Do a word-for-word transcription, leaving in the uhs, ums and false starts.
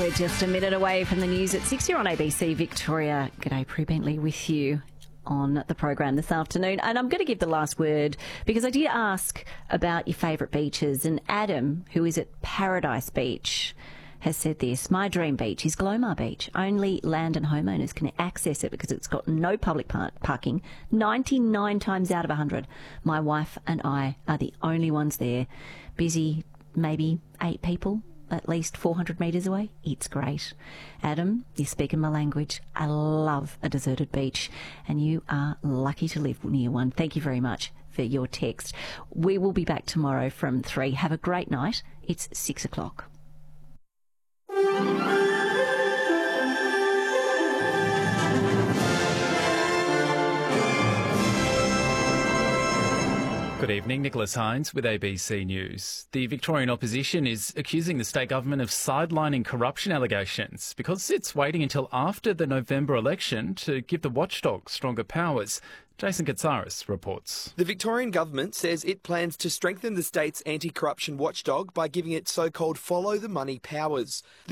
We're just a minute away from the news at six here on A B C Victoria. G'day, Prue Bentley with you on the program this afternoon. And I'm going to give the last word because I did ask about your favourite beaches, and Adam, who is at Paradise Beach, has said this: my dream beach is Glomar Beach. Only land and homeowners can access it because it's got no public par- parking ninety-nine times out of one hundred. My wife and I are the only ones there. Busy, maybe eight people, at least four hundred metres away. It's great. Adam, you're speaking my language. I love a deserted beach, and you are lucky to live near one. Thank you very much for your text. We will be back tomorrow from three. Have a great night. It's six o'clock. Good evening, Nicholas Hines with A B C News. The Victorian opposition is accusing the state government of sidelining corruption allegations because it's waiting until after the November election to give the watchdog stronger powers. Jason Katsaris reports. The Victorian government says it plans to strengthen the state's anti-corruption watchdog by giving it so-called follow-the-money powers. The